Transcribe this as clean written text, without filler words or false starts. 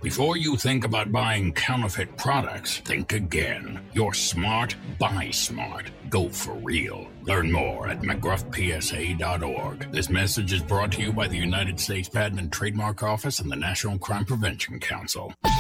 Before you think about buying counterfeit products, think again. You're smart, buy smart. Go for real. Learn more at mcgruffpsa.org. This message is brought to you by the United States Patent and Trademark Office and the National Crime Prevention Council.